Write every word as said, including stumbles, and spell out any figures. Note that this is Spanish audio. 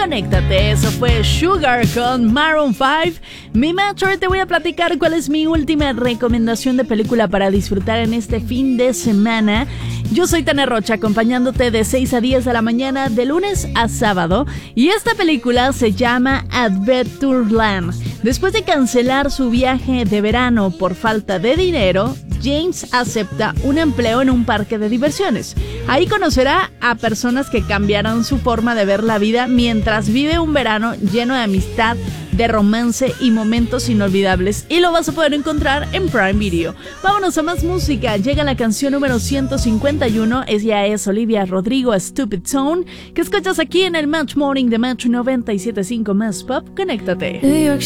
Conéctate, eso fue Sugar con Maroon cinco. Mi macho, te voy a platicar cuál es mi última recomendación de película para disfrutar en este fin de semana. Yo soy Tania Rocha, acompañándote de seis a diez de la mañana, de lunes a sábado. Y esta película se llama Adventureland. Después de cancelar su viaje de verano por falta de dinero, James acepta un empleo en un parque de diversiones. Ahí conocerá a personas que cambiarán su forma de ver la vida mientras vive un verano lleno de amistad, de romance y momentos inolvidables. Y lo vas a poder encontrar en Prime Video. Vámonos a más música. Llega la canción número ciento cincuenta y uno. Ella es Olivia Rodrigo, Stupid Zone, que escuchas aquí en el Match Morning de Match noventa y siete punto cinco Más Pop. Conéctate.